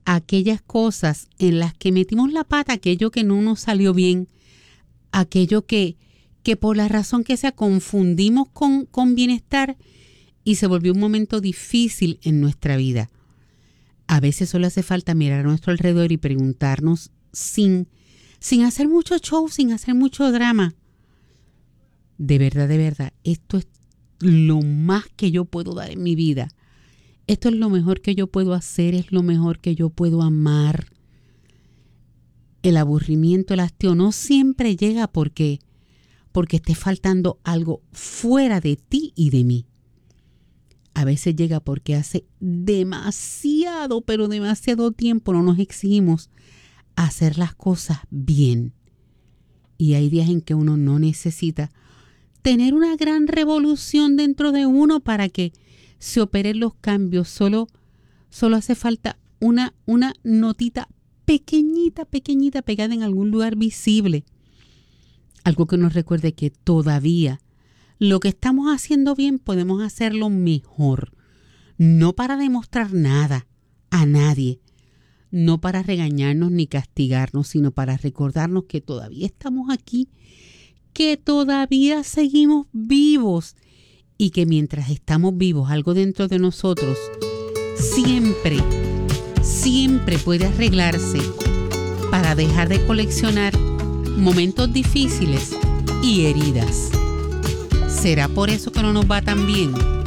aquellas cosas en las que metimos la pata, aquello que no nos salió bien, aquello que por la razón que sea confundimos con bienestar y se volvió un momento difícil en nuestra vida. A veces solo hace falta mirar a nuestro alrededor y preguntarnos sin hacer mucho show, sin hacer mucho drama. De verdad, esto es lo más que yo puedo dar en mi vida. Esto es lo mejor que yo puedo hacer, es lo mejor que yo puedo amar. El aburrimiento, el hastío no siempre llega porque esté faltando algo fuera de ti y de mí. A veces llega porque hace demasiado, pero demasiado tiempo no nos exigimos hacer las cosas bien. Y hay días en que uno no necesita tener una gran revolución dentro de uno para que se operen los cambios. Solo hace falta una notita pequeñita pegada en algún lugar visible. Algo que nos recuerde que todavía lo que estamos haciendo bien podemos hacerlo mejor. No para demostrar nada a nadie. No para regañarnos ni castigarnos, sino para recordarnos que todavía estamos aquí, que todavía seguimos vivos y que mientras estamos vivos, algo dentro de nosotros siempre puede arreglarse para dejar de coleccionar momentos difíciles y heridas. ¿Será por eso que no nos va tan bien?